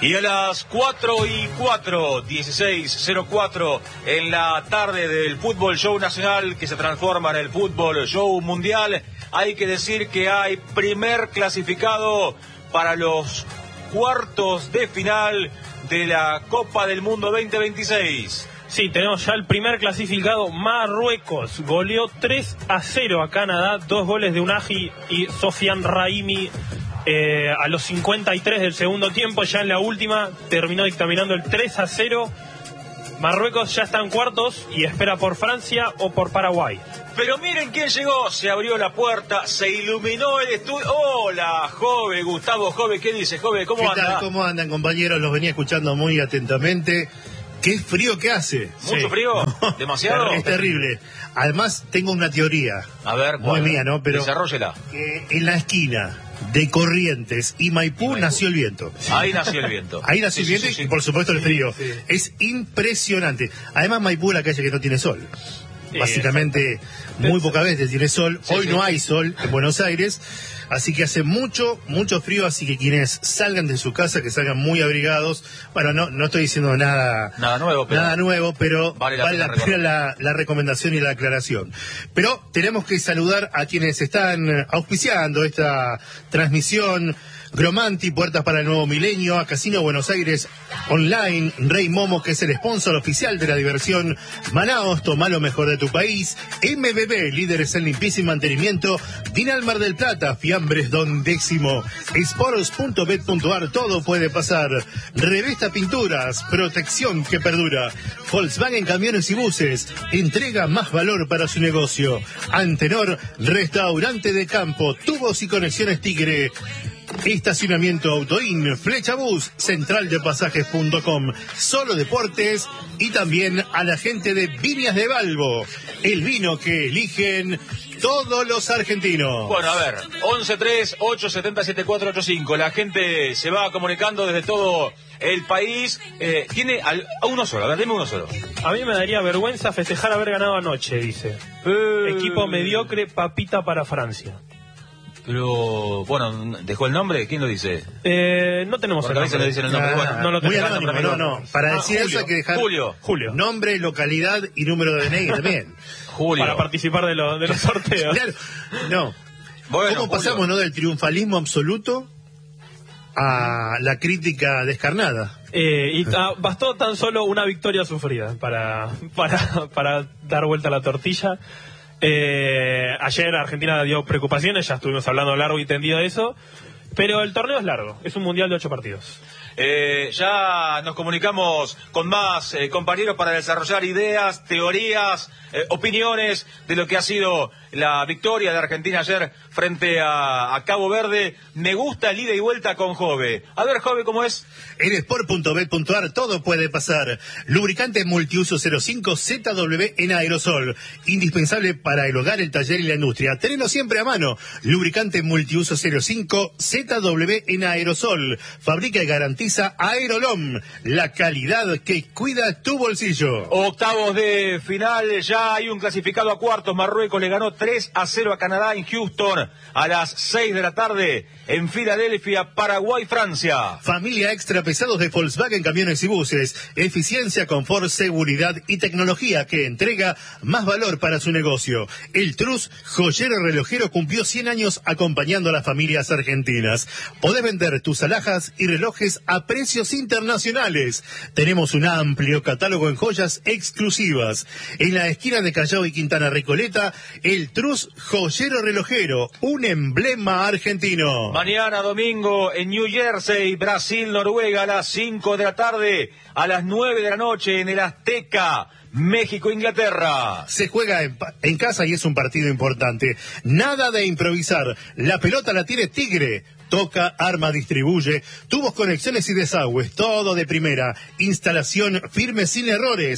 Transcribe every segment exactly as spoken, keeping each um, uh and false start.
Y a las cuatro y cuatro, dieciséis cero cuatro, en la tarde del Fútbol Show Nacional, que se transforma en el Fútbol Show Mundial, hay que decir que hay primer clasificado para los cuartos de final de la Copa del Mundo veinte veintiséis. Sí, tenemos ya el primer clasificado, Marruecos. Goleó tres a cero a Canadá, dos goles de Unahi y Sofian Raimi. Eh, a los cincuenta y tres del segundo tiempo, ya en la última terminó dictaminando el tres a cero. Marruecos ya está en cuartos y espera por Francia o por Paraguay. Pero miren quién llegó, se abrió la puerta, se iluminó el estudio. Hola, Jove, Gustavo Jove, ¿qué dice, Jove? ¿Cómo ¿Qué anda? tal? ¿Cómo andan, compañeros? Los venía escuchando muy atentamente. Qué frío que hace. ¿Mucho Sí. frío? ¿Demasiado? Es terrible. Además, tengo una teoría. A ver, no es mía, ¿no? Pero desarróllela. Que en la esquina de Corrientes y Maipú, y Maipú nació el viento. Ahí nació el viento. Ahí nació sí, el viento sí, sí, y sí. por supuesto el frío. Sí, sí. Es impresionante. Además, Maipú es la calle que no tiene sol. Sí, Básicamente, muy pocas veces tiene sol. Sí, Hoy sí. no hay sol en Buenos Aires, así que hace mucho, mucho frío, así que quienes salgan de su casa, que salgan muy abrigados. Bueno, no, no estoy diciendo nada, Nada nuevo, pero, nada nuevo, pero vale la vale pena la pena la, la recomendación y la aclaración. Pero tenemos que saludar a quienes están auspiciando esta transmisión. Gromanti, puertas para el nuevo milenio, a Casino Buenos Aires Online, Rey Momo, que es el sponsor oficial de la diversión, Manaos, toma lo mejor de tu país, M B B, líderes en limpieza y mantenimiento, Dinal Mar del Plata, Fiambres Don Décimo, Sports punto bet punto ar, todo puede pasar, Revista Pinturas, protección que perdura, Volkswagen Camiones y Buses, entrega más valor para su negocio, Antenor, restaurante de campo, tubos y conexiones Tigre, Estacionamiento Autoin, Flecha Bus, central de pasajes punto com, Solo Deportes y también a la gente de Viñas de Balbo, el vino que eligen todos los argentinos. Bueno, a ver, once tres ocho siete cero siete cuatro ocho cinco. La gente se va comunicando desde todo el país. Eh, tiene al, a uno solo, a ver, dime uno solo. A mí me daría vergüenza festejar haber ganado anoche, dice. Eh, Equipo mediocre, papita para Francia. Pero, bueno, ¿dejó el nombre? ¿Quién lo dice? Eh, no tenemos Porque el a veces nombre. le dicen el nombre. Ah, Bueno, no lo muy tenemos. anónimo, no, no. Para Ah, decir Julio, eso hay que dejar Julio. Julio. nombre, localidad y número de D N I también. Julio. Para participar de, lo, de los sorteos. Claro, no. Bueno, ¿Cómo Julio. pasamos, no, del triunfalismo absoluto a la crítica descarnada? Eh, y ah, bastó tan solo una victoria sufrida para, para, para dar vuelta a la tortilla. Eh, ayer Argentina dio preocupaciones, ya estuvimos hablando largo y tendido de eso, pero el torneo es largo, es un mundial de ocho partidos. Eh, ya nos comunicamos con más eh, compañeros para desarrollar ideas, teorías, eh, opiniones de lo que ha sido la victoria de Argentina ayer frente a, a Cabo Verde. Me gusta el ida y vuelta con Jove. A ver, Jove, ¿cómo es? En sport punto bet punto ar todo puede pasar. Lubricante multiuso cero cinco Z W en aerosol. Indispensable para el hogar, el taller y la industria. Tenelo siempre a mano. Lubricante multiuso cero cinco Z W en aerosol. Fabrica y garantiza Aerolom. La calidad que cuida tu bolsillo. Octavos de final, ya hay un clasificado a cuartos. Marruecos le ganó tres a cero a Canadá en Houston. A las seis de la tarde en Filadelfia, Paraguay, Francia. Familia extra pesados de Volkswagen Camiones y Buses. Eficiencia, confort, seguridad y tecnología que entrega más valor para su negocio. El Trus, joyero relojero, cumplió cien años acompañando a las familias argentinas. Podés vender tus alhajas y relojes a precios internacionales. Tenemos un amplio catálogo en joyas exclusivas. En la esquina de Callao y Quintana Recoleta, el Trus, joyero relojero, un emblema argentino. Mañana domingo en New Jersey, Brasil, Noruega, a las cinco de la tarde, a las nueve de la noche en el Azteca, México, Inglaterra. Se juega en, en casa y es un partido importante. Nada de improvisar. La pelota la tiene Tigre. Toca, arma, distribuye, tubos, conexiones y desagües, todo de primera. Instalación firme sin errores.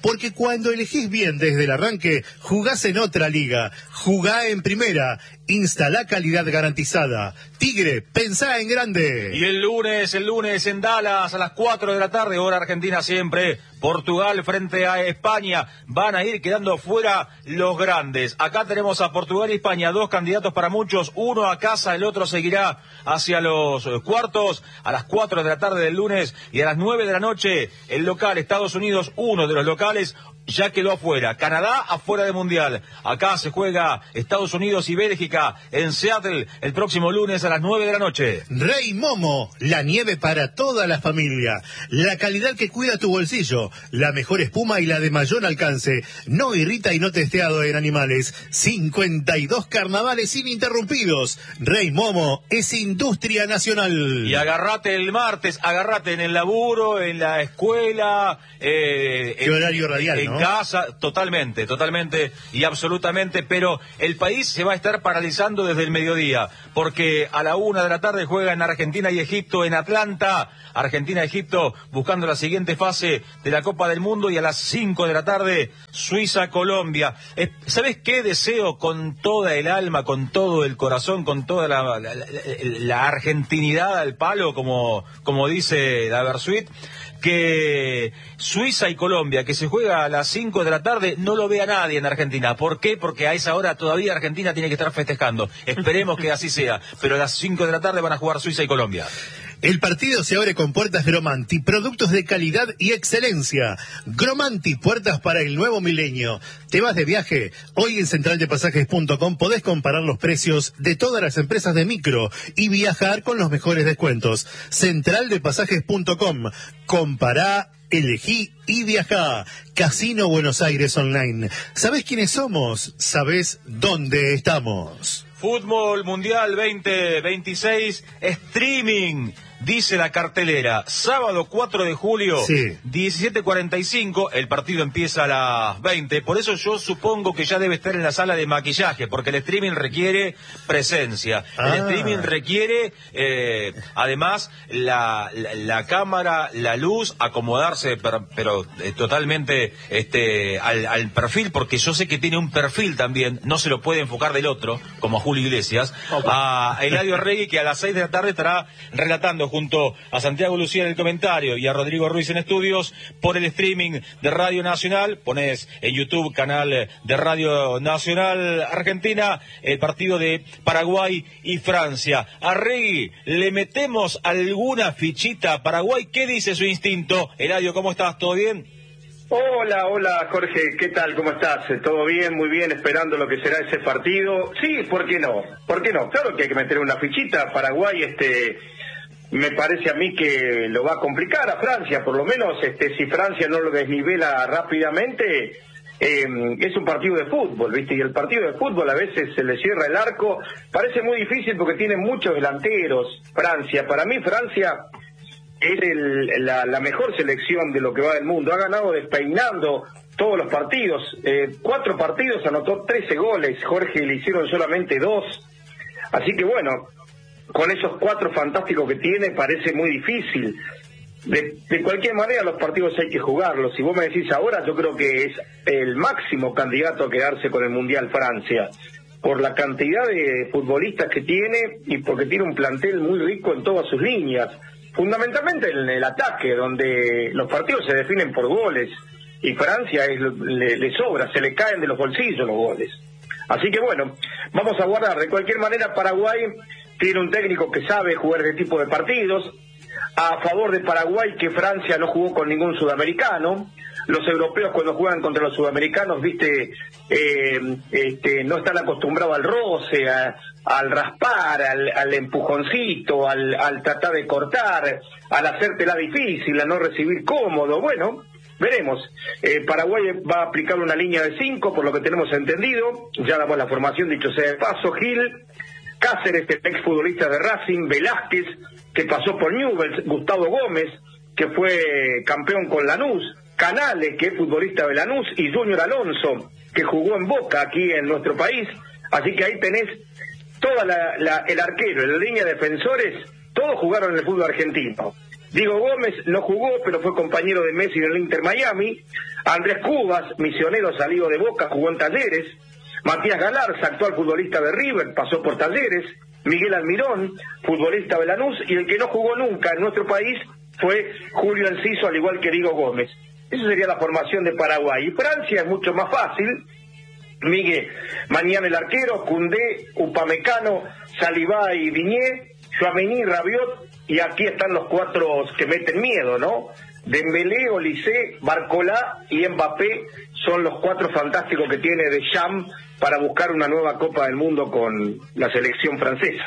porque cuando elegís bien desde el arranque, jugás en otra liga, jugá en primera, instalá calidad garantizada. Tigre, pensá en grande. Y el lunes, el lunes en Dallas a las cuatro de la tarde, hora argentina siempre, Portugal frente a España, van a ir quedando fuera los grandes. Acá tenemos a Portugal y España, dos candidatos para muchos, uno a casa, el otro seguirá hacia los cuartos, a las cuatro de la tarde del lunes, y a las nueve de la noche, el local Estados Unidos, uno de los locales, ya quedó afuera. Canadá afuera del Mundial. Acá se juega Estados Unidos y Bélgica en Seattle el próximo lunes a las nueve de la noche. Rey Momo, la nieve para toda la familia. La calidad que cuida tu bolsillo. La mejor espuma y la de mayor alcance. No irrita y no testeado en animales. cincuenta y dos carnavales ininterrumpidos. Rey Momo es industria nacional. Y agarrate el martes, agarrate en el laburo, en la escuela. Eh, ¿Qué en, horario radial, en no? casa, totalmente, totalmente y absolutamente, pero el país se va a estar paralizando desde el mediodía, porque a la una de la tarde juegan Argentina y Egipto en Atlanta, Argentina-Egipto buscando la siguiente fase de la Copa del Mundo, y a las cinco de la tarde Suiza-Colombia. Eh, ¿Sabes qué deseo con toda el alma, con todo el corazón, con toda la, la, la, la argentinidad al palo, como, como dice la Versuit? Que Suiza y Colombia, que se juega a las cinco de la tarde, no lo vea nadie en Argentina. ¿Por qué? Porque a esa hora todavía Argentina tiene que estar festejando. Esperemos que así sea, pero a las cinco de la tarde van a jugar Suiza y Colombia. El partido se abre con puertas Gromanti, productos de calidad y excelencia. Gromanti, puertas para el nuevo milenio. ¿Te vas de viaje? Hoy en central de pasajes punto com podés comparar los precios de todas las empresas de micro y viajar con los mejores descuentos. central de pasajes punto com. Compará, elegí y viajá. Casino Buenos Aires Online. ¿Sabés quiénes somos? ¿Sabés dónde estamos? Fútbol Mundial veinte veintiséis, streaming, dice la cartelera. Sábado cuatro de julio, sí. diecisiete cuarenta y cinco, el partido empieza a las veinte. Por eso yo supongo que ya debe estar en la sala de maquillaje, porque el streaming requiere presencia. Ah. El streaming requiere, eh, además, la, la, la cámara, la luz, acomodarse, pero, pero eh, totalmente este, al, al perfil, porque yo sé que tiene un perfil también, no se lo puede enfocar del otro, como a Julio Iglesias, a Eladio Regui, que a las seis de la tarde estará relatando junto a Santiago Lucía en el comentario y a Rodrigo Ruiz en estudios por el streaming de Radio Nacional. Ponés en YouTube, canal de Radio Nacional Argentina, el partido de Paraguay y Francia. A Regui, ¿le metemos alguna fichita a Paraguay? ¿Qué dice su instinto? Eladio, ¿cómo estás? ¿Todo bien? Hola, hola Jorge, ¿qué tal? ¿Cómo estás? ¿Todo bien? Muy bien, esperando lo que será ese partido. Sí, ¿por qué no? ¿Por qué no? Claro que hay que meter una fichita. Paraguay, este, me parece a mí que lo va a complicar a Francia, por lo menos, este, si Francia no lo desnivela rápidamente, eh, es un partido de fútbol, ¿viste? Y el partido de fútbol a veces se le cierra el arco. Parece muy difícil porque tiene muchos delanteros, Francia. Para mí, Francia es el, la, la mejor selección de lo que va del mundo. Ha ganado despeinando todos los partidos. Eh, cuatro partidos, anotó trece goles. Jorge le hicieron solamente dos. Así que bueno, con esos cuatro fantásticos que tiene, parece muy difícil. De, de cualquier manera, los partidos hay que jugarlos. Si vos me decís ahora, yo creo que es el máximo candidato a quedarse con el Mundial Francia, por la cantidad de futbolistas que tiene y porque tiene un plantel muy rico en todas sus líneas. Fundamentalmente en el ataque, donde los partidos se definen por goles, y Francia es, le, le sobra, se le caen de los bolsillos los goles. Así que bueno, vamos a guardar. De cualquier manera, Paraguay tiene un técnico que sabe jugar este tipo de partidos. A favor de Paraguay, que Francia no jugó con ningún sudamericano. Los europeos, cuando juegan contra los sudamericanos, viste, eh, este, no están acostumbrados al roce, a, al raspar, al, al empujoncito, al, al tratar de cortar, al hacértela difícil, a no recibir cómodo. Bueno, veremos. Eh, Paraguay va a aplicar una línea de cinco, por lo que tenemos entendido. Ya damos la formación, dicho sea de paso. Gil, Cáceres, este exfutbolista de Racing, Velázquez, que pasó por Newell's, Gustavo Gómez, que fue campeón con Lanús, Canales, que es futbolista de Lanús, y Junior Alonso, que jugó en Boca aquí en nuestro país. Así que ahí tenés toda la, la, el arquero, la línea de defensores, todos jugaron en el fútbol argentino. Diego Gómez no jugó, pero fue compañero de Messi en el Inter Miami. Andrés Cubas, misionero salido de Boca, jugó en Talleres. Matías Galarza, actual futbolista de River, pasó por Talleres. Miguel Almirón, futbolista de Lanús. Y el que no jugó nunca en nuestro país fue Julio Enciso, al igual que Diego Gómez. Esa sería la formación de Paraguay. Y Francia es mucho más fácil. Miguel, mañana el arquero, Koundé, Upamecano, Salivá y Diñé, Tchouaméni, Rabiot, y aquí están los cuatro que meten miedo, ¿no? Dembélé, Olise, Barcola y Mbappé son los cuatro fantásticos que tiene Deschamps para buscar una nueva Copa del Mundo con la selección francesa.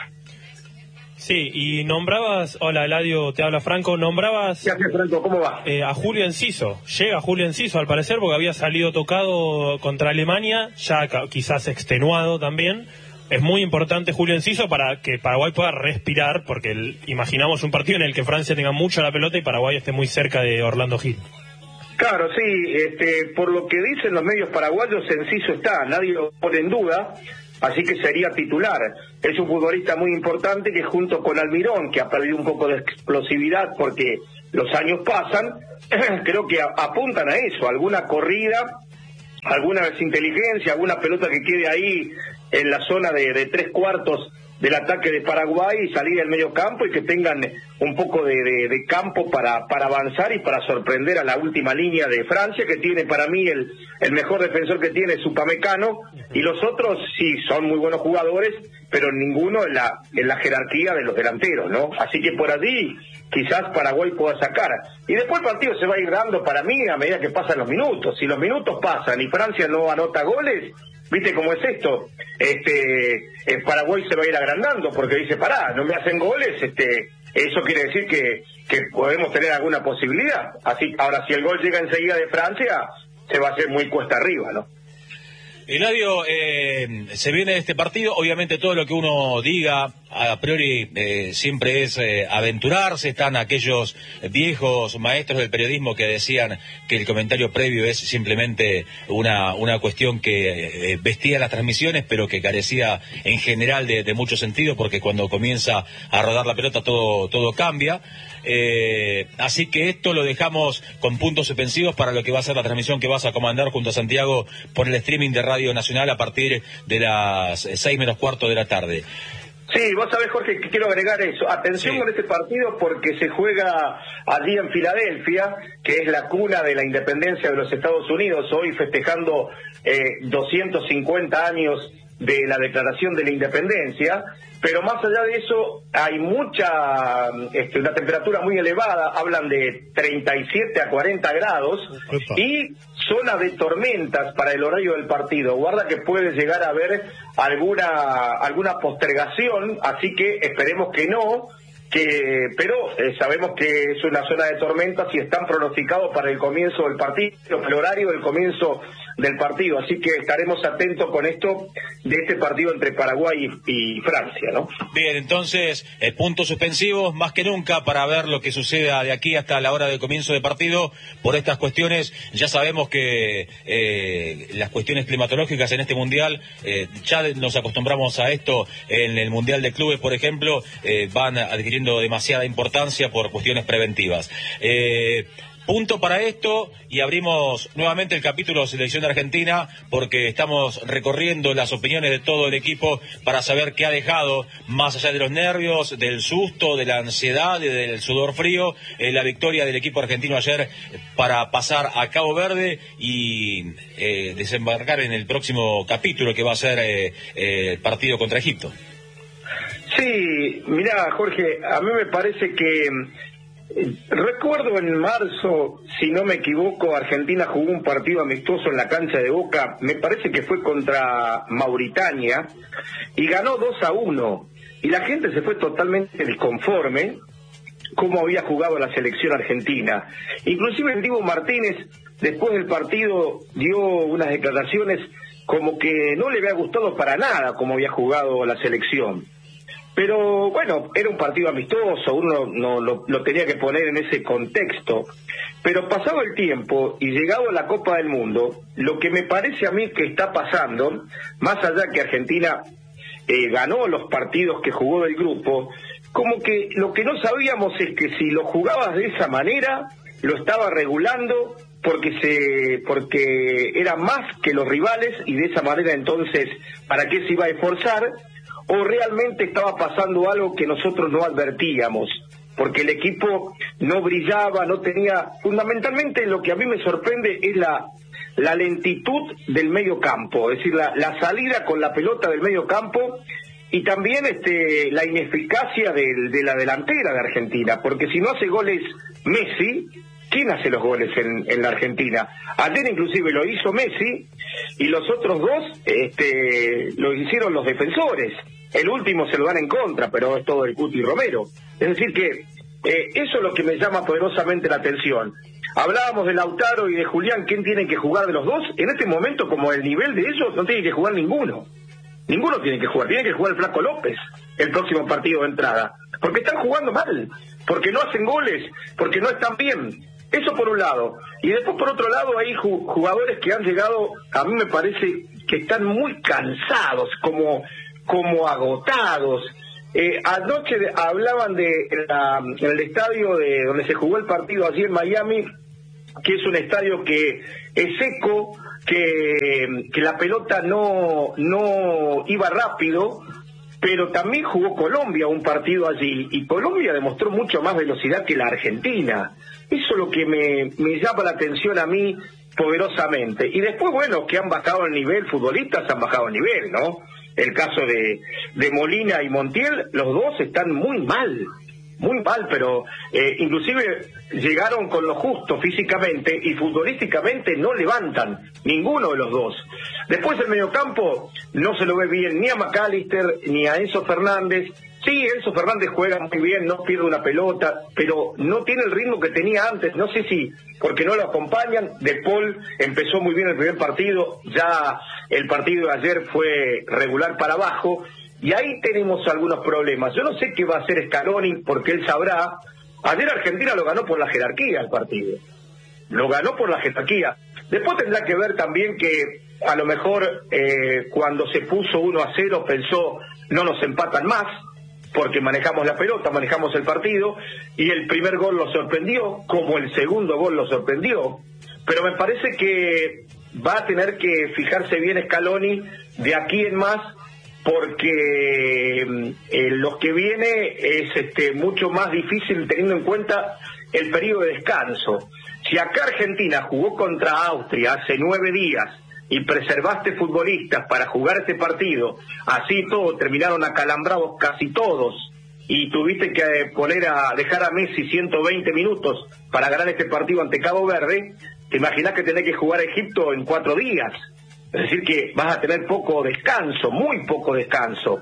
Sí, y nombrabas, hola Eladio, te habla Franco, nombrabas... ¿Qué haces, Franco? ¿Cómo va? Eh, a Julio Enciso, llega Julio Enciso al parecer porque había salido tocado contra Alemania, ya quizás extenuado también. Es muy importante Julio Enciso para que Paraguay pueda respirar, porque el, imaginamos un partido en el que Francia tenga mucho la pelota y Paraguay esté muy cerca de Orlando Gil. Claro, sí, este, por lo que dicen los medios paraguayos, Enciso está, nadie lo pone en duda, así que sería titular. Es un futbolista muy importante que junto con Almirón, que ha perdido un poco de explosividad porque los años pasan, creo que a, apuntan a eso, alguna corrida, alguna desinteligencia, alguna pelota que quede ahí en la zona de, de tres cuartos del ataque de Paraguay y salir del medio campo y que tengan un poco de, de, de campo para, para avanzar y para sorprender a la última línea de Francia, que tiene para mí el, el mejor defensor que tiene es Upamecano, y los otros sí son muy buenos jugadores, pero ninguno en la, en la jerarquía de los delanteros, ¿no? Así que por allí quizás Paraguay pueda sacar. Y después el partido se va a ir dando para mí a medida que pasan los minutos. Si los minutos pasan y Francia no anota goles, ¿viste cómo es esto? Este, eh, Paraguay se va a ir agrandando porque dice, pará, no me hacen goles, este, eso quiere decir que, que podemos tener alguna posibilidad. Así, ahora si el gol llega enseguida de Francia, se va a hacer muy cuesta arriba, ¿no? Eladio, eh, se viene este partido, obviamente todo lo que uno diga a priori eh, siempre es eh, aventurarse. Están aquellos viejos maestros del periodismo que decían que el comentario previo es simplemente una, una cuestión que eh, vestía las transmisiones, pero que carecía en general de, de mucho sentido, porque cuando comienza a rodar la pelota todo, todo cambia. Eh, así que esto lo dejamos con puntos suspensivos para lo que va a ser la transmisión que vas a comandar junto a Santiago por el streaming de Radio Nacional a partir de las seis menos cuarto de la tarde. Sí, vos sabés, Jorge, que quiero agregar eso. Atención sí. con este partido porque se juega allí en Filadelfia, que es la cuna de la independencia de los Estados Unidos, hoy festejando eh, doscientos cincuenta años de la declaración de la independencia, pero más allá de eso hay mucha, este, una temperatura muy elevada, hablan de treinta y siete a cuarenta grados, Opa. y zona de tormentas para el horario del partido. Guarda que puede llegar a haber alguna, alguna postergación, así que esperemos que no, que pero eh, sabemos que es una zona de tormentas y están pronosticados para el comienzo del partido, el horario del comienzo del partido, así que estaremos atentos con esto de este partido entre Paraguay y, y Francia, ¿no? Bien, entonces, eh, puntos suspensivos más que nunca para ver lo que suceda de aquí hasta la hora del comienzo del partido. Por estas cuestiones, ya sabemos que eh, las cuestiones climatológicas en este Mundial, eh, ya nos acostumbramos a esto en el Mundial de Clubes, por ejemplo, eh, van adquiriendo demasiada importancia por cuestiones preventivas. Eh, Punto para esto, y abrimos nuevamente el capítulo Selección de Argentina, porque estamos recorriendo las opiniones de todo el equipo para saber qué ha dejado, más allá de los nervios, del susto, de la ansiedad y del sudor frío, eh, la victoria del equipo argentino ayer para pasar a Cabo Verde y eh, desembarcar en el próximo capítulo que va a ser eh, eh, el partido contra Egipto. Sí, mirá, Jorge, a mí me parece que recuerdo en marzo, si no me equivoco, Argentina jugó un partido amistoso en la cancha de Boca, me parece que fue contra Mauritania, y ganó dos a uno, y la gente se fue totalmente disconforme cómo había jugado la selección argentina. Inclusive el Diego Martínez, después del partido, dio unas declaraciones como que no le había gustado para nada cómo había jugado la selección. Pero bueno, era un partido amistoso, uno no lo, lo tenía que poner en ese contexto. Pero pasado el tiempo y llegado a la Copa del Mundo, lo que me parece a mí que está pasando, más allá que Argentina eh, ganó los partidos que jugó del grupo, como que lo que no sabíamos es que si lo jugabas de esa manera, lo estaba regulando porque se porque era más que los rivales y de esa manera entonces, ¿para qué se iba a esforzar? O realmente estaba pasando algo que nosotros no advertíamos, porque el equipo no brillaba, no tenía... Fundamentalmente lo que a mí me sorprende es la, la lentitud del medio campo, es decir, la, la salida con la pelota del medio campo y también este, la ineficacia de, de la delantera de Argentina, porque si no hace goles Messi, ¿quién hace los goles en, en la Argentina? Ayer inclusive lo hizo Messi y los otros dos este, lo hicieron los defensores. El último se lo dan en contra, pero es todo el Cuti Romero. Es decir que eh, eso es lo que me llama poderosamente la atención. Hablábamos de Lautaro y de Julián, ¿quién tiene que jugar de los dos? En este momento, como el nivel de ellos, no tiene que jugar ninguno. Ninguno tiene que jugar, tiene que jugar el Flaco López el próximo partido de entrada. Porque están jugando mal, porque no hacen goles, porque no están bien. Eso por un lado. Y después por otro lado hay jugadores que han llegado, a mí me parece que están muy cansados, como... como agotados. Eh, anoche de, hablaban de la, en el estadio de donde se jugó el partido allí en Miami, que es un estadio que es seco, que, que la pelota no, no iba rápido, pero también jugó Colombia un partido allí, y Colombia demostró mucho más velocidad que la Argentina. Eso es lo que me, me llama la atención a mí poderosamente. Y después, bueno, que han bajado el nivel, futbolistas han bajado el nivel, ¿no? El caso de, de Molina y Montiel, los dos están muy mal, muy mal, pero eh, inclusive llegaron con lo justo físicamente y futbolísticamente no levantan, ninguno de los dos. Después el mediocampo no se lo ve bien ni a McAllister ni a Enzo Fernández. Sí, Enzo Fernández juega muy bien, no pierde una pelota, pero no tiene el ritmo que tenía antes. No sé si porque no lo acompañan. De Paul empezó muy bien el primer partido, ya el partido de ayer fue regular para abajo, y ahí tenemos algunos problemas. Yo no sé qué va a hacer Scaloni, porque él sabrá. Ayer Argentina lo ganó por la jerarquía el partido, lo ganó por la jerarquía. Después tendrá que ver también que a lo mejor eh, cuando se puso uno a cero pensó no nos empatan más, porque manejamos la pelota, manejamos el partido, y el primer gol lo sorprendió, como el segundo gol lo sorprendió, pero me parece que va a tener que fijarse bien Scaloni de aquí en más, porque eh, los que viene es este, mucho más difícil teniendo en cuenta el periodo de descanso. Si acá Argentina jugó contra Austria hace nueve días, y preservaste futbolistas para jugar este partido, así todo, terminaron acalambrados casi todos, y tuviste que poner a dejar a Messi ciento veinte minutos para ganar este partido ante Cabo Verde, te imaginás que tenés que jugar a Egipto en cuatro días, es decir que vas a tener poco descanso, muy poco descanso,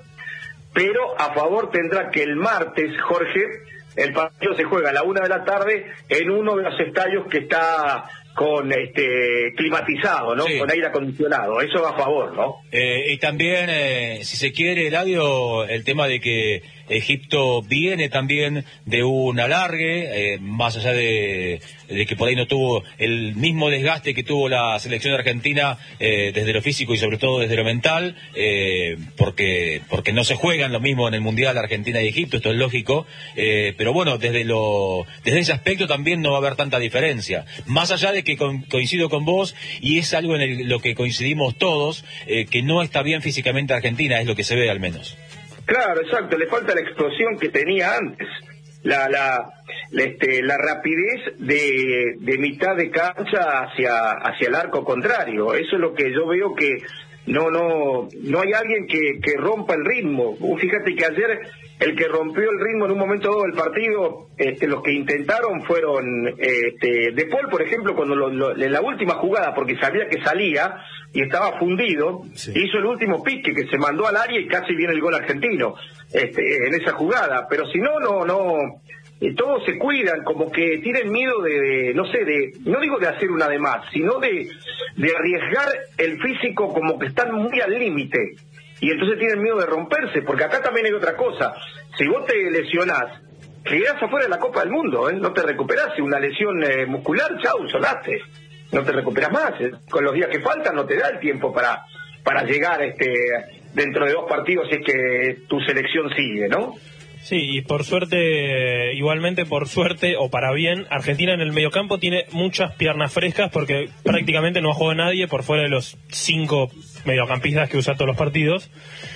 pero a favor tendrá que el martes, Jorge, el partido se juega a la una de la tarde en uno de los estadios que está con este climatizado, ¿no? Sí. Con aire acondicionado, eso va a favor, ¿no? Eh, y también, eh, si se quiere, Eladio, el tema de que Egipto viene también de un alargue, eh, más allá de, de que por ahí no tuvo el mismo desgaste que tuvo la selección argentina eh, desde lo físico y sobre todo desde lo mental, eh, porque porque no se juegan lo mismo en el Mundial Argentina y Egipto, esto es lógico, eh, pero bueno, desde lo desde ese aspecto también no va a haber tanta diferencia, más allá de que co coincido con vos, y es algo en el, lo que coincidimos todos, eh, que no está bien físicamente Argentina, es lo que se ve al menos. Claro, exacto, le falta la explosión que tenía antes, la la, la, este, la rapidez de, de mitad de cancha hacia, hacia el arco contrario. Eso es lo que yo veo que no no no hay alguien que, que rompa el ritmo. Fíjate que ayer el que rompió el ritmo en un momento dado del partido, este, los que intentaron fueron este, De Paul, por ejemplo, cuando lo, lo, en la última jugada, porque sabía que salía y estaba fundido, sí, hizo el último pique que se mandó al área y casi viene el gol argentino este, en esa jugada. Pero si no, no, no, eh, todos se cuidan, como que tienen miedo de, de, no sé, de, no digo de hacer una de más, sino de, de arriesgar el físico, como que están muy al límite. Y entonces tienen miedo de romperse, porque acá también hay otra cosa. Si vos te lesionás, quedás afuera de la Copa del Mundo, ¿eh? No te recuperás. Si una lesión eh, muscular, chau, sonaste. No te recuperas más. ¿eh? Con los días que faltan no te da el tiempo para para llegar este dentro de dos partidos si es que tu selección sigue, ¿no? Sí, y por suerte, igualmente por suerte o para bien, Argentina en el mediocampo tiene muchas piernas frescas porque prácticamente no ha jugado nadie por fuera de los cinco mediocampistas que usa todos los partidos.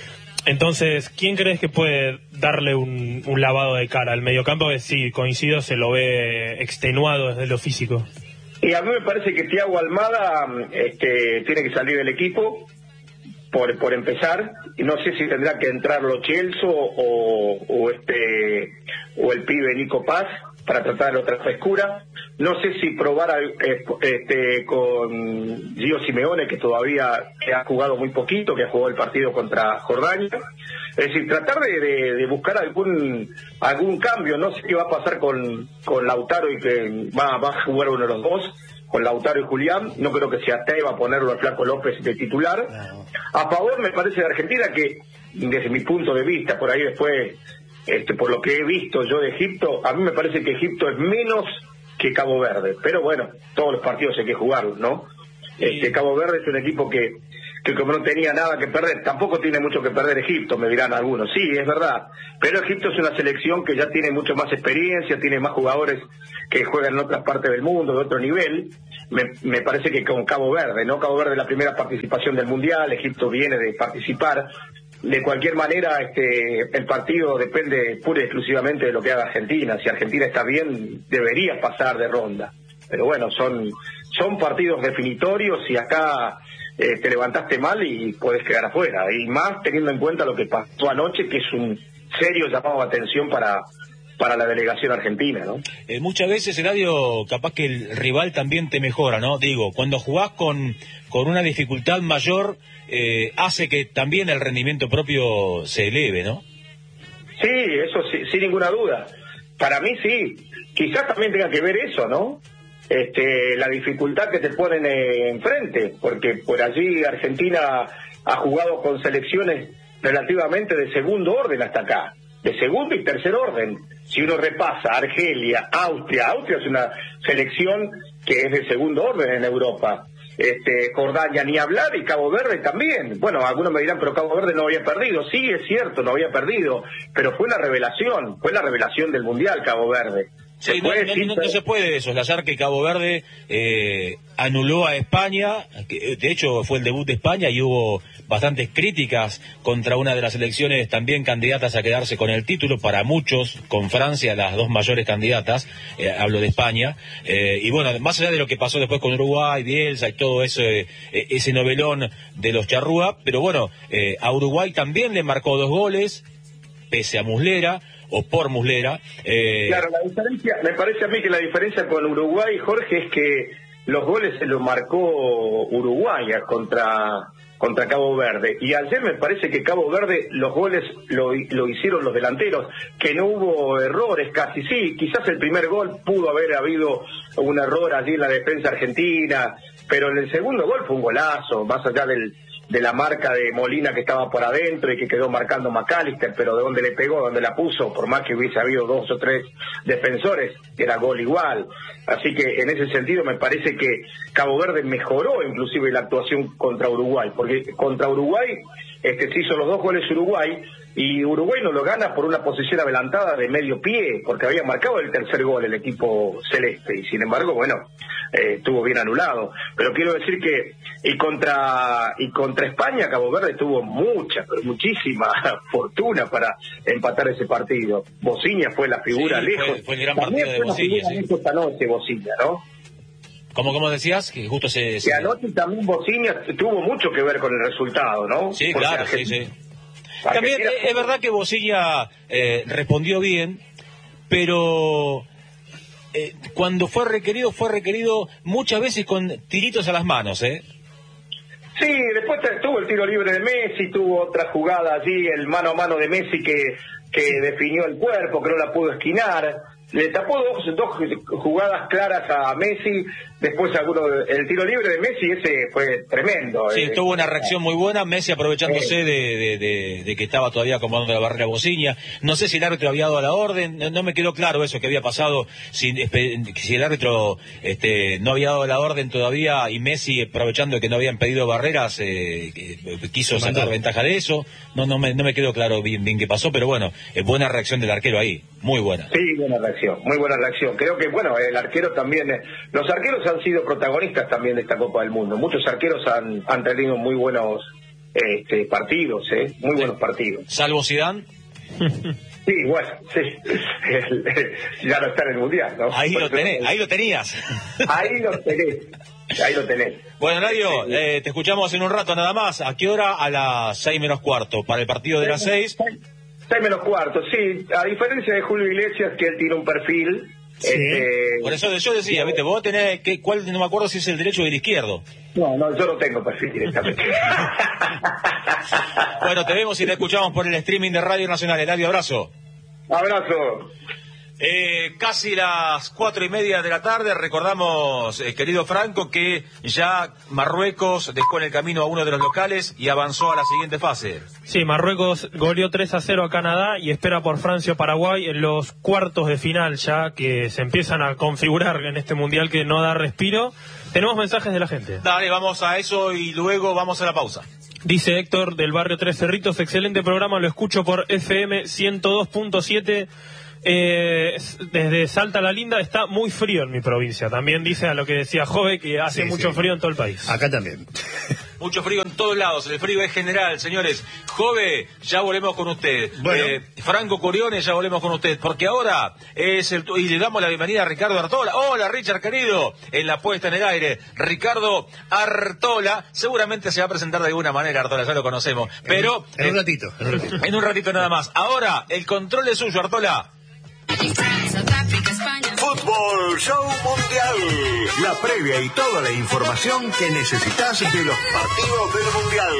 Entonces, ¿quién crees que puede darle un, un lavado de cara al mediocampo? Que sí, coincido, se lo ve extenuado desde lo físico. Y a mí me parece que Thiago Almada este, tiene que salir del equipo. Por, por empezar, y no sé si tendrá que entrar Lo Celso o, o este o el pibe Nico Paz para tratar de otra frescura. No sé si probar a, este, con Gio Simeone, que todavía que ha jugado muy poquito, que ha jugado el partido contra Jordania. Es decir, tratar de, de, de buscar algún algún cambio. No sé qué va a pasar con, con Lautaro y que va, va a jugar uno de los dos, con Lautaro y Julián. No creo que se atreva a ponerlo al Flaco López de titular. A favor me parece de Argentina que, desde mi punto de vista, por ahí después, este, por lo que he visto yo de Egipto, a mí me parece que Egipto es menos que Cabo Verde. Pero bueno, todos los partidos hay que jugarlos, ¿no? Este, Cabo Verde es un equipo que, que como no tenía nada que perder, tampoco tiene mucho que perder Egipto, me dirán algunos. Sí, es verdad, pero Egipto es una selección que ya tiene mucho más experiencia, tiene más jugadores que juegan en otras partes del mundo, de otro nivel. Me, me parece que con Cabo Verde, ¿no? Cabo Verde es la primera participación del Mundial, Egipto viene de participar. De cualquier manera, este, el partido depende pura y exclusivamente de lo que haga Argentina. Si Argentina está bien, debería pasar de ronda. Pero bueno, son, son partidos definitorios y acá eh, te levantaste mal y podés quedar afuera. Y más teniendo en cuenta lo que pasó anoche, que es un serio llamado de atención para... para la delegación argentina, ¿no? Eh, muchas veces, Eladio, capaz que el rival también te mejora, ¿no? Digo, cuando jugás con, con una dificultad mayor, eh, hace que también el rendimiento propio se eleve, ¿no? Sí, eso sí, sin ninguna duda. Para mí sí. Quizás también tenga que ver eso, ¿no? Este, la dificultad que te ponen eh, enfrente, porque por allí Argentina ha jugado con selecciones relativamente de segundo orden hasta acá. De segundo y tercer orden. Si uno repasa Argelia, Austria, Austria es una selección que es de segundo orden en Europa. Este, Jordania ni hablar y Cabo Verde también. Bueno, algunos me dirán, pero Cabo Verde no había perdido. Sí, es cierto, no había perdido, pero fue la revelación, fue la revelación del Mundial Cabo Verde. Sí, no, no, no, no se puede soslayar que Cabo Verde eh, anuló a España, que de hecho fue el debut de España y hubo bastantes críticas contra una de las selecciones también candidatas a quedarse con el título, para muchos, con Francia, las dos mayores candidatas, eh, hablo de España, eh, y bueno, más allá de lo que pasó después con Uruguay, Bielsa y todo ese, ese novelón de los charrúa, pero bueno, eh, a Uruguay también le marcó dos goles, pese a Muslera, o por Muslera. Eh... Claro, la diferencia, me parece a mí que la diferencia con Uruguay, Jorge, es que los goles se los marcó Uruguay contra, contra Cabo Verde. Y ayer me parece que Cabo Verde los goles lo, lo hicieron los delanteros, que no hubo errores casi. Sí, quizás el primer gol pudo haber habido un error allí en la defensa argentina, pero en el segundo gol fue un golazo, más allá del... de la marca de Molina que estaba por adentro y que quedó marcando McAllister, pero de dónde le pegó, dónde la puso, por más que hubiese habido dos o tres defensores, era gol igual. Así que en ese sentido me parece que Cabo Verde mejoró inclusive la actuación contra Uruguay, porque contra Uruguay este, se hizo los dos goles Uruguay, y Uruguay no lo gana por una posición adelantada de medio pie, porque había marcado el tercer gol el equipo celeste, y sin embargo, bueno, eh, estuvo bien anulado. Pero quiero decir que y contra y contra España Cabo Verde tuvo mucha, pero muchísima fortuna para empatar ese partido. Bociña fue la figura, sí, lejos. Fue, fue el gran partido de Bociña, sí. Esta noche Bociña, ¿no? ¿Cómo, cómo decías? Que justo se... Que anoche también Bociña tuvo mucho que ver con el resultado, ¿no? Sí, porque claro, sí, sí. También es, es verdad que Bociña eh, respondió bien, pero eh, cuando fue requerido, fue requerido muchas veces con tiritos a las manos, ¿eh? Sí, después tuvo el tiro libre de Messi, tuvo otra jugada allí, el mano a mano de Messi que, que definió el cuerpo, que no la pudo esquinar. le tapó dos, dos jugadas claras a Messi, después alguno, el tiro libre de Messi, ese fue tremendo. Sí, eh. tuvo una reacción muy buena, Messi aprovechándose eh. de, de, de, de que estaba todavía acomodando la barrera bociña. No sé si el árbitro había dado la orden, no, no me quedó claro eso que había pasado, si, si el árbitro este, no había dado la orden todavía y Messi, aprovechando que no habían pedido barreras, eh, quiso sacar ventaja de eso. No, no me, no me quedó claro bien, bien qué pasó, pero bueno, eh, buena reacción del arquero ahí, muy buena. Sí, buena reacción, muy buena reacción. Creo que, bueno, el arquero también, eh, los arqueros han sido protagonistas también de esta Copa del Mundo. Muchos arqueros han, han tenido muy buenos este, partidos, eh, muy buenos partidos. ¿Salvo Zidane? Sí, bueno, sí. Ya no está en el Mundial, ¿no? Ahí lo tenés, ahí lo tenías. Ahí lo tenés. Ahí lo tenés. Bueno, Nadio, eh, te escuchamos en un rato nada más. ¿A qué hora? A las seis menos cuarto, para el partido de las seis. Seis menos cuarto, sí. A diferencia de Julio Iglesias, que él tiene un perfil. Sí. Este... Por eso yo decía, viste, vos tenés, que, ¿cuál? No me acuerdo si es el derecho o el izquierdo. No, no, yo no tengo perfil directamente. Bueno, te vemos y te escuchamos por el streaming de Radio Nacional. Eladio, abrazo. Abrazo. Eh, casi las cuatro y media de la tarde, recordamos, eh, querido Franco, que ya Marruecos dejó en el camino a uno de los locales y avanzó a la siguiente fase. Sí, Marruecos goleó tres a cero a Canadá y espera por Francia o Paraguay en los cuartos de final ya, que se empiezan a configurar en este mundial que no da respiro. Tenemos mensajes de la gente. Dale, vamos a eso y luego vamos a la pausa. Dice Héctor del barrio Tres Cerritos, excelente programa, lo escucho por F M ciento dos punto siete. Eh, desde Salta la Linda está muy frío en mi provincia. También dice a lo que decía Jove que hace sí, mucho sí. frío en todo el país. Acá también. Mucho frío en todos lados, el frío es general, señores. Jove, ya volvemos con usted. Bueno. Eh, Franco Coriones, ya volvemos con usted. Porque ahora es el... Y le damos la bienvenida a Ricardo Artola. Hola, Richard, querido. En la puesta en el aire, Ricardo Artola. Seguramente se va a presentar de alguna manera, Artola, ya lo conocemos. Pero... En, en eh, un ratito. En un ratito. En un ratito nada más. Ahora, el control es suyo, Artola. Fútbol Show Mundial. La previa y toda la información que necesitas de los partidos del Mundial.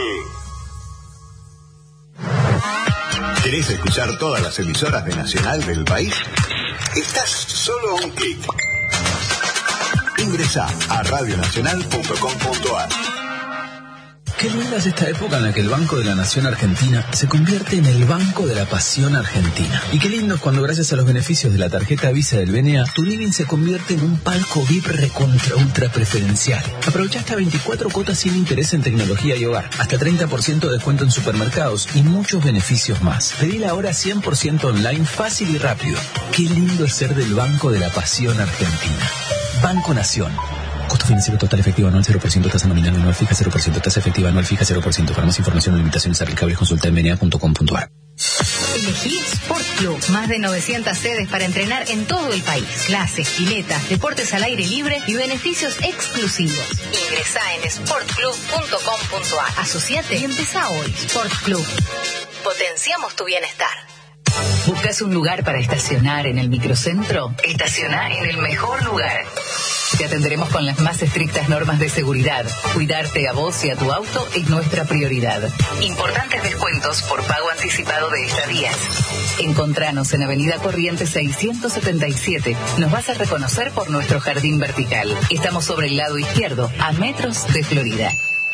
¿Querés escuchar todas las emisoras de Nacional del país? Estás solo a un clic. Ingresá a radio nacional punto com punto a r. Qué linda es esta época en la que el Banco de la Nación Argentina se convierte en el Banco de la Pasión Argentina. Y qué lindo es cuando gracias a los beneficios de la tarjeta Visa del B N A, tu living se convierte en un palco V I P recontra ultra preferencial. Aprovecha hasta veinticuatro cuotas sin interés en tecnología y hogar, hasta treinta por ciento de descuento en supermercados y muchos beneficios más. Pedila ahora cien por ciento online, fácil y rápido. Qué lindo es ser del Banco de la Pasión Argentina. Banco Nación. Costo financiero total efectivo anual cero por ciento, tasa nominal anual fija cero por ciento, tasa efectiva anual fija cero por ciento. Para más información o limitaciones aplicables, consulta en b n a punto com punto a r. Elegí Sport Club. Más de novecientas sedes para entrenar en todo el país. Clases, piletas, deportes al aire libre y beneficios exclusivos. Ingresá en sport club punto com punto a r. Asociate y empezá hoy. Sport Club. Potenciamos tu bienestar. ¿Buscas un lugar para estacionar en el microcentro? Estaciona en el mejor lugar. Te atenderemos con las más estrictas normas de seguridad. Cuidarte a vos y a tu auto es nuestra prioridad. Importantes descuentos por pago anticipado de estadías. Encontranos en Avenida Corrientes seiscientos setenta y siete. Nos vas a reconocer por nuestro jardín vertical. Estamos sobre el lado izquierdo, a metros de Florida.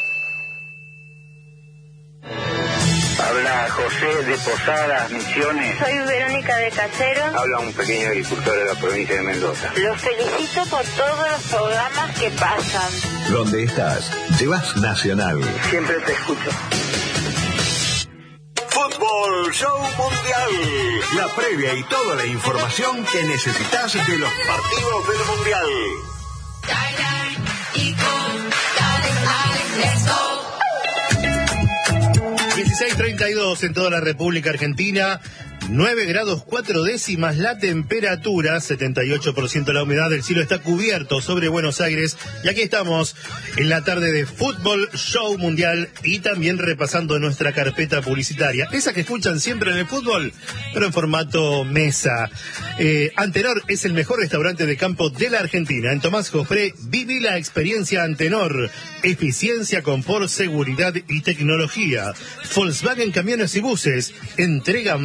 Habla José de Posadas, Misiones. Soy Verónica de Cachero. Habla un pequeño agricultor de la provincia de Mendoza. Los felicito por todos los programas que pasan. ¿Dónde estás? Llevas Nacional. Siempre te escucho. Fútbol Show Mundial. La previa y toda la información que necesitas de los partidos del Mundial. dieciséis treinta y dos en toda la República Argentina, nueve grados cuatro décimas la temperatura, setenta y ocho por ciento la humedad, el cielo está cubierto sobre Buenos Aires y aquí estamos en la tarde de Fútbol Show Mundial y también repasando nuestra carpeta publicitaria, esa que escuchan siempre en el fútbol, pero en formato mesa. Eh, Antenor es el mejor restaurante de campo de la Argentina. En Tomás Jofré, viví la experiencia Antenor, eficiencia, confort, seguridad y tecnología. Volkswagen Camiones y Buses, entrega más valor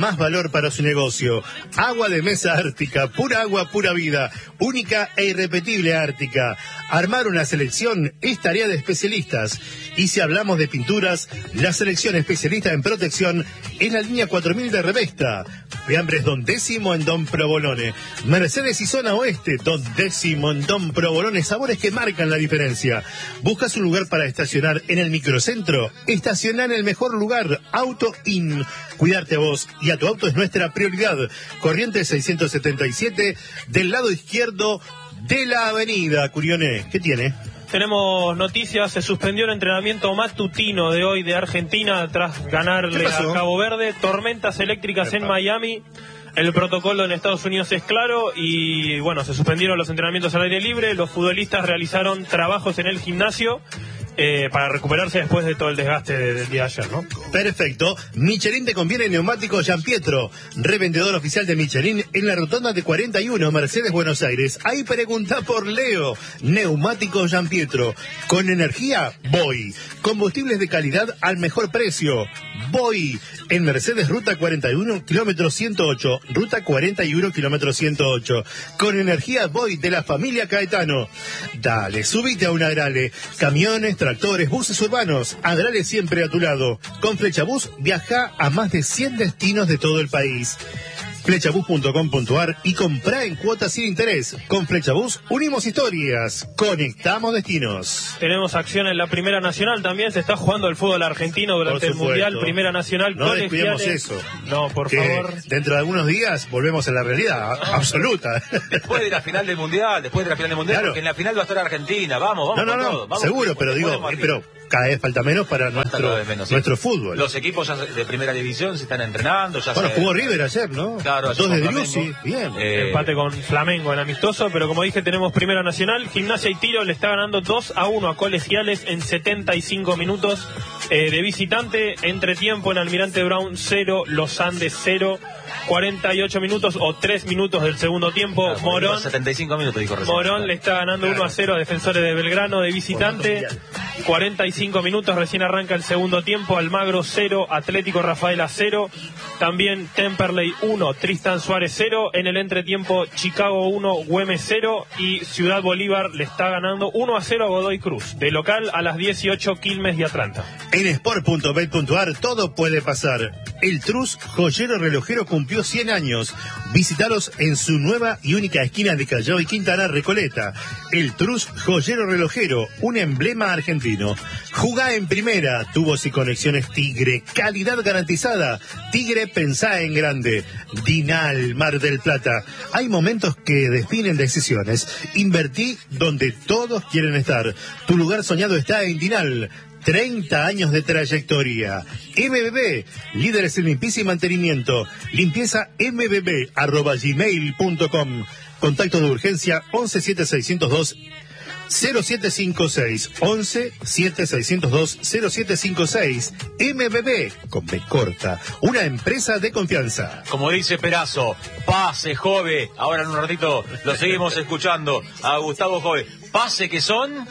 mejor para su negocio. Agua de mesa Ártica, pura agua, pura vida, única e irrepetible Ártica. Armar una selección es tarea de especialistas. Y si hablamos de pinturas, la selección especialista en protección es la línea cuatro mil de Revesta. Fiambres Don Décimo en Don Provolone. Mercedes y Zona Oeste, Don Décimo en Don Provolone. Sabores que marcan la diferencia. ¿Buscas un lugar para estacionar en el microcentro? Estaciona en el mejor lugar, Auto In. Cuidarte a vos y a tu auto es nuestra prioridad. Corrientes seiscientos setenta y siete, del lado izquierdo de la avenida. Curione, ¿qué tiene? Tenemos noticias, se suspendió el entrenamiento matutino de hoy de Argentina tras ganarle a Cabo Verde. Tormentas eléctricas en Miami. El protocolo en Estados Unidos es claro y bueno, se suspendieron los entrenamientos al aire libre. Los futbolistas realizaron trabajos en el gimnasio Eh, para recuperarse después de todo el desgaste de, del día de ayer, ¿no? Perfecto. Michelin te conviene neumáticos Gianpietro, revendedor oficial de Michelin en la rotonda de cuarenta y uno, Mercedes, Buenos Aires. Ahí pregunta por Leo. Neumáticos Gianpietro. Con energía, voy. Combustibles de calidad al mejor precio. Voy. En Mercedes, ruta cuarenta y uno, kilómetro ciento ocho. Ruta cuarenta y uno, kilómetro ciento ocho. Con energía, voy de la familia Caetano. Dale, subite a un Agrale. Camiones, tractores, buses urbanos, Agrale siempre a tu lado. Con Flechabús viaja a más de cien destinos de todo el país. Flechabús punto com punto ar y comprá en cuotas sin interés. Con Flechabús unimos historias, conectamos destinos. Tenemos acción en la Primera Nacional también, se está jugando el fútbol argentino durante el Mundial. Primera Nacional, no descuidemos eso. No, por que favor. Dentro de algunos días volvemos a la realidad no, absoluta. Después de la final del Mundial, después de la final del Mundial, claro. Porque en la final va a estar Argentina. Vamos, vamos. No, no, no, todo. Vamos, seguro, pero digo, pero cada vez falta menos para nuestro, menos, nuestro sí. fútbol. Los equipos ya de primera división se están entrenando. Ya bueno, se... jugó River ayer, ¿no? Claro, dos de Driussi, bien. Eh... Empate con Flamengo en amistoso, pero como dije, tenemos Primera Nacional. Gimnasia y Tiro le está ganando dos a uno a Colegiales en setenta y cinco minutos eh, de visitante. Entretiempo en Almirante Brown cero, Los Andes cero. cuarenta y ocho minutos o tres minutos del segundo tiempo. Claro, Morón setenta y cinco minutos, dijo recién. Morón le está ganando claro. uno a cero a Defensores de Belgrano de visitante. cuarenta y cinco minutos, recién arranca el segundo tiempo. Almagro cero, Atlético Rafaela cero. También Temperley uno, Tristan Suárez cero. En el entretiempo Chicago uno, Güemes cero. Y Ciudad Bolívar le está ganando uno a cero a Godoy Cruz. De local a las dieciocho, Quilmes y Atlanta. En sport punto bet punto ar todo puede pasar. El Trus Joyero Relojero cumplió cien años. Visítalos en su nueva y única esquina de Callao y Quintana, Recoleta. El Trus Joyero Relojero, un emblema argentino. Jugá en primera, tubos y conexiones Tigre, calidad garantizada. Tigre, pensá en grande. Dinal, Mar del Plata. Hay momentos que definen decisiones. Invertí donde todos quieren estar. Tu lugar soñado está en Dinal. treinta años de trayectoria. M B B, líderes en limpieza y mantenimiento. Limpieza m b b arroba gmail punto com. Contacto de urgencia once siete seiscientos dos cero siete cinco seis. once siete seiscientos dos cero siete cinco seis. M B B, con B corta, una empresa de confianza. Como dice Perazo, pase, Jove. Ahora en un ratito lo seguimos escuchando a Gustavo Jove. Pase que son...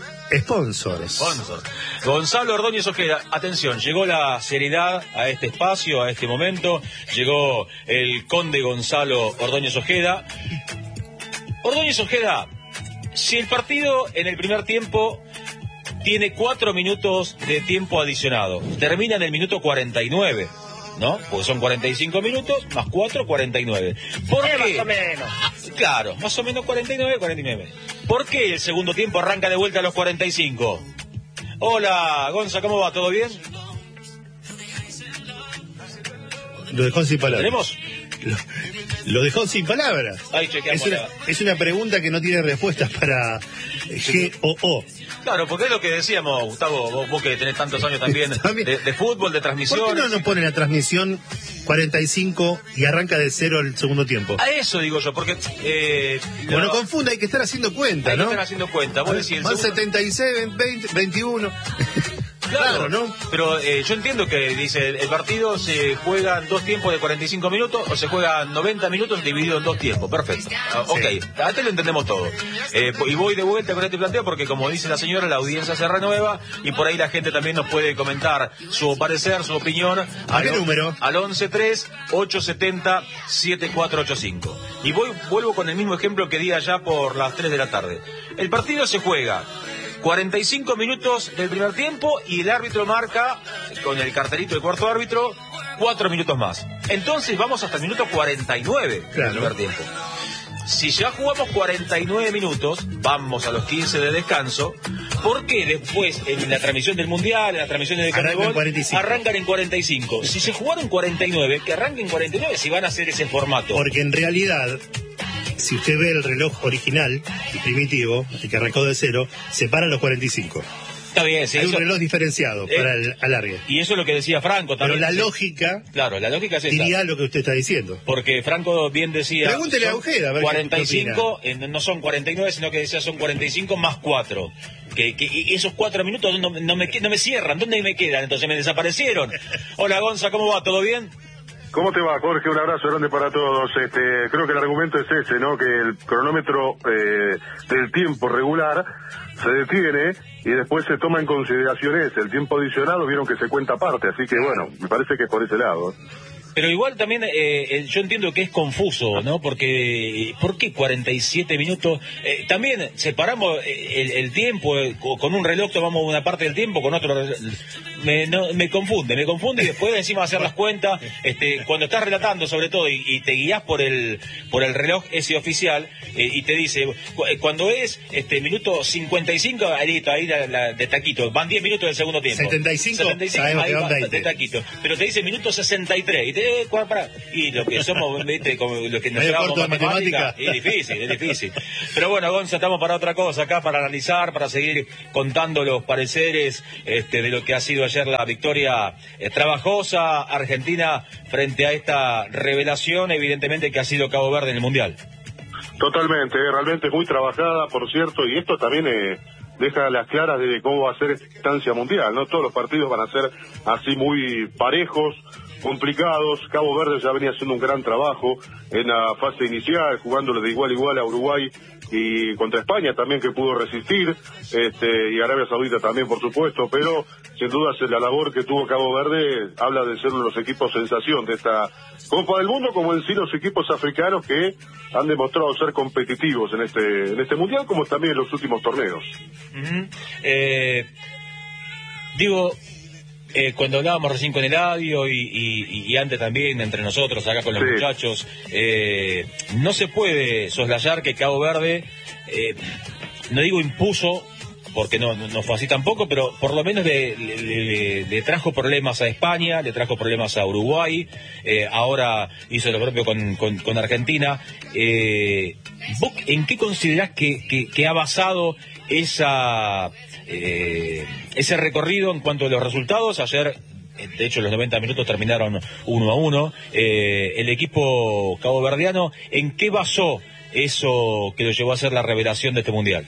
Sponsors. Sponsors. Gonzalo Ordóñez Ojeda, atención, llegó la seriedad a este espacio, a este momento, llegó el conde Gonzalo Ordóñez Ojeda. Ordóñez Ojeda, si el partido en el primer tiempo tiene cuatro minutos de tiempo adicionado, termina en el minuto cuarenta y nueve, ¿no? Porque son cuarenta y cinco minutos, más cuatro, cuarenta y nueve. ¿Por qué? Más o menos. Claro, más o menos cuarenta y nueve, cuarenta y nueve. ¿Por qué el segundo tiempo arranca de vuelta a los cuarenta y cinco? Hola, Gonza, ¿cómo va? ¿Todo bien? Lo dejó sin palabras. ¿Tenemos? Lo, lo dejó sin palabras. Ahí es, una, es una pregunta que no tiene respuestas para G O O. Claro, porque es lo que decíamos, Gustavo, vos, vos que tenés tantos años también, también. De, de fútbol, de transmisión. ¿Por qué no nos pone la transmisión cuarenta y cinco y arranca de cero el segundo tiempo? A eso digo yo, porque... Eh, bueno, no confunda, hay que estar haciendo cuenta, hay ¿no? Hay que estar haciendo cuenta. Vos decís, más segundo... setenta y seis, veinte, veintiuno... Claro, ¿no? Pero eh, yo entiendo que dice, el partido se juega en dos tiempos de cuarenta y cinco minutos o se juega noventa minutos dividido en dos tiempos. Perfecto. Ah, ok, Sí. hasta lo entendemos todo. Eh, y voy de vuelta con este planteo porque, como dice la señora, la audiencia se renueva y por ahí la gente también nos puede comentar su parecer, su opinión. ¿A qué número? Al once tres, ochocientos setenta, setenta y cuatro ochenta y cinco. Y voy, vuelvo con el mismo ejemplo que di allá por las tres de la tarde. El partido se juega cuarenta y cinco minutos del primer tiempo y el árbitro marca, con el cartelito del cuarto árbitro, cuatro minutos más. Entonces vamos hasta el minuto cuarenta y nueve Claro. del primer tiempo. Si ya jugamos cuarenta y nueve minutos, vamos a los quince de descanso. ¿Por qué después en la transmisión del Mundial, en las transmisiones de Arrancan Conmebol, cuarenta y cinco? arrancan en cuarenta y cinco? Si se jugaron cuarenta y nueve, que arranquen cuarenta y nueve si van a hacer ese formato. Porque en realidad, si usted ve el reloj original y primitivo, el que arrancó de cero, se para a los cuarenta y cinco. Está bien, sí, Hay eso- un reloj diferenciado Eh, para el alargue. y eso es lo que decía Franco Pero también. la Sí. lógica Claro, la lógica es esa. diría lo que usted está diciendo. Porque Franco bien decía... Pregúntele a son Ojeda, a ver qué- cuarenta y qué cinco, eh, no son cuarenta y nueve, sino que decía son cuarenta y cinco más cuatro. Que, que y esos cuatro minutos no, no, me, no me cierran, ¿dónde me quedan? Entonces me desaparecieron. Hola Gonza, ¿cómo va? ¿Todo bien? ¿Cómo te va, Jorge? Un abrazo grande para todos. Este, creo que el argumento es ese, ¿no? Que el cronómetro eh, del tiempo regular se detiene y después se toma en consideración ese. El tiempo adicionado vieron que se cuenta aparte, así que bueno, me parece que es por ese lado. Pero igual también eh, eh, yo entiendo que es confuso, ¿no? Porque, ¿por qué cuarenta y siete minutos? Eh, también separamos el, el tiempo, eh, con un reloj tomamos una parte del tiempo, con otro... Me, no, me confunde, me confunde y después encima hacer las cuentas, este, cuando estás relatando sobre todo y, y te guías por el por el reloj ese oficial eh, y te dice, cu- cuando es este minuto cincuenta y cinco, ahí, listo, ahí la, la- de taquito, van diez minutos del segundo tiempo. setenta y cinco, setenta y cinco sabemos ahí que van va, veinte. de taquito. Pero te dice minuto sesenta y tres y te eh, cua- para- y lo que somos, viste, como los que nos Medio llevamos corto de matemática, matemática. es difícil, es difícil. Pero bueno, Gonza, estamos para otra cosa acá, para analizar, para seguir contando los pareceres este, de lo que ha sido ayer la victoria eh, trabajosa argentina frente a esta revelación, evidentemente, que ha sido Cabo Verde en el Mundial. Totalmente, eh, realmente muy trabajada, por cierto, y esto también eh, deja las claras de cómo va a ser esta instancia mundial, ¿no? Todos los partidos van a ser así muy parejos, complicados. Cabo Verde ya venía haciendo un gran trabajo en la fase inicial, jugándole de igual a igual a Uruguay y contra España también, que pudo resistir, este, y Arabia Saudita también, por supuesto, pero sin dudas la labor que tuvo Cabo Verde habla de ser uno de los equipos sensación de esta Copa del Mundo, como en sí los equipos africanos que han demostrado ser competitivos en este en este mundial, como también en los últimos torneos. Uh-huh. eh, digo, eh, cuando hablábamos recién con Eladio y, y, y antes también entre nosotros acá con los Sí. muchachos, eh, no se puede soslayar que Cabo Verde, eh, no digo impuso, porque no, no fue así tampoco, pero por lo menos le, le, le- le trajo problemas a España, le trajo problemas a Uruguay, eh, ahora hizo lo propio con, con, con Argentina. Eh, ¿Vos en qué considerás que, que, que ha basado esa eh, ese recorrido en cuanto a los resultados? Ayer, eh, de hecho, los noventa minutos terminaron uno a uno. Eh, el equipo caboverdiano, ¿en qué basó eso que lo llevó a ser la revelación de este Mundial?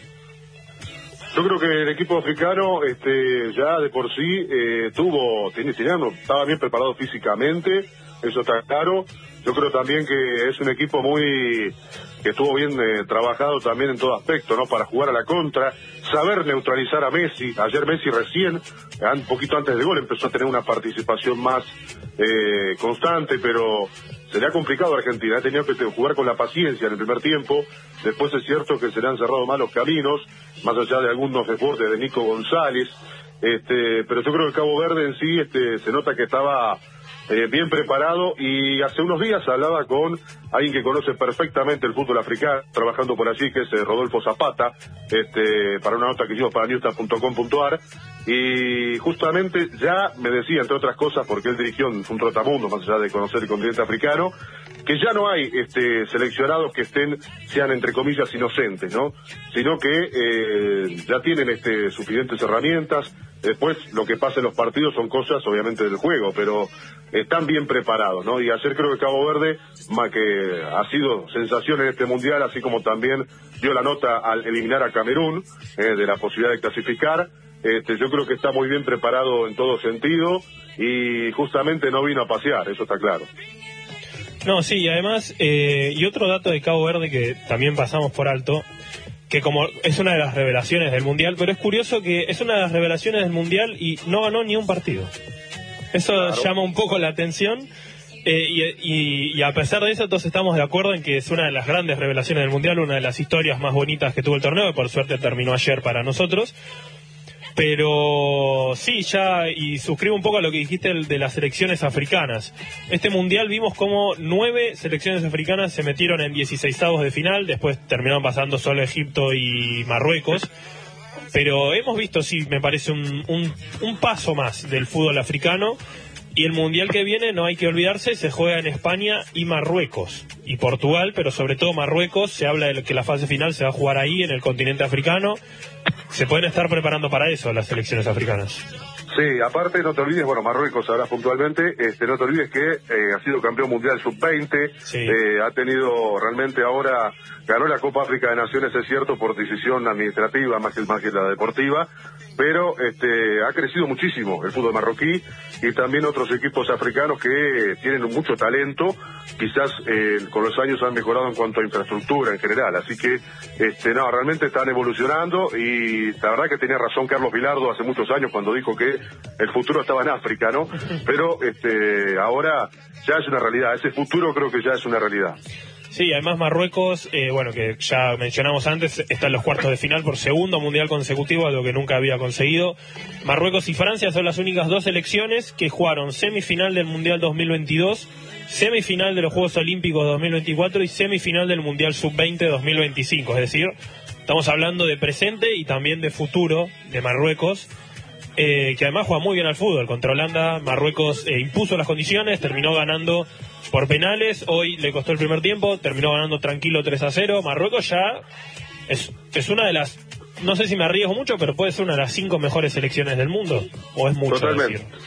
Yo creo que el equipo africano este, ya de por sí eh, tuvo, tiene, tenía- estaba bien preparado físicamente, eso está claro. Yo creo también que es un equipo muy que estuvo bien eh, trabajado también en todo aspecto, ¿no? Para jugar a la contra, saber neutralizar a Messi. Ayer Messi recién, un poquito antes del gol, empezó a tener una participación más eh, constante, pero se le ha complicado a Argentina. Ha tenido que jugar con la paciencia en el primer tiempo. Después es cierto que se le han cerrado mal los caminos, más allá de algunos deportes de Nico González. Este, pero yo creo que Cabo Verde en sí este, se nota que estaba eh, bien preparado, y hace unos días hablaba con alguien que conoce perfectamente el fútbol africano, trabajando por allí, que es eh, Rodolfo Zapata, este, para una nota que hicimos para newstar punto com punto ar, y justamente ya me decía, entre otras cosas, porque él dirigió en un trotamundo, más allá de conocer el continente africano, que ya no hay este, seleccionados que estén, sean entre comillas inocentes, ¿no? Sino que eh, ya tienen este, suficientes herramientas. Después lo que pasa en los partidos son cosas obviamente del juego, pero están bien preparados, ¿no? Y ayer creo que Cabo Verde, más que ha sido sensación en este mundial, así como también dio la nota al eliminar a Camerún, eh, de la posibilidad de clasificar. este, yo creo que está muy bien preparado en todo sentido y justamente no vino a pasear, eso está claro. No, sí, y además, eh, y otro dato de Cabo Verde que también pasamos por alto, que como es una de las revelaciones del Mundial, pero es curioso que es una de las revelaciones del Mundial y no ganó ni un partido. Eso claro. llama un poco la atención, eh, y, y, y a pesar de eso todos estamos de acuerdo en que es una de las grandes revelaciones del Mundial, una de las historias más bonitas que tuvo el torneo, que por suerte terminó ayer para nosotros. Pero sí, ya, y suscribo un poco a lo que dijiste de las selecciones africanas. Este Mundial vimos como nueve selecciones africanas se metieron en dieciseisavos de final, después terminaron pasando solo Egipto y Marruecos. Pero hemos visto, sí, me parece un, un, un paso más del fútbol africano. Y el Mundial que viene, no hay que olvidarse, se juega en España y Marruecos. Y Portugal, pero sobre todo Marruecos. Se habla de que la fase final se va a jugar ahí, en el continente africano. Se pueden estar preparando para eso las selecciones africanas. Sí, aparte no te olvides, bueno, Marruecos ahora puntualmente, este, no te olvides que eh, ha sido campeón mundial sub veinte, sí. eh, ha tenido realmente ahora, ganó la Copa África de Naciones, es cierto, por decisión administrativa más que, más que la deportiva, pero este, ha crecido muchísimo el fútbol marroquí y también otros equipos africanos que tienen mucho talento, quizás eh, con los años han mejorado en cuanto a infraestructura en general, así que este, no, realmente están evolucionando y la verdad que tenía razón Carlos Bilardo hace muchos años cuando dijo que el futuro estaba en África, ¿no? Pero este, ahora ya es una realidad, ese futuro creo que ya es una realidad. Sí, además Marruecos, eh, bueno, que ya mencionamos antes, está en los cuartos de final por segundo mundial consecutivo, algo que nunca había conseguido. Marruecos y Francia son las únicas dos selecciones que jugaron semifinal del Mundial dos mil veintidós, semifinal de los Juegos Olímpicos dos mil veinticuatro y semifinal del Mundial sub veinte dos mil veinticinco. Es decir, estamos hablando de presente y también de futuro de Marruecos. Eh, que además juega muy bien al fútbol. Contra Holanda, Marruecos eh, impuso las condiciones, terminó ganando por penales, hoy le costó el primer tiempo, terminó ganando tranquilo tres a cero. Marruecos ya es, es una de las, no sé si me arriesgo mucho, pero puede ser una de las cinco mejores selecciones del mundo, o es mucho Totalmente. decir.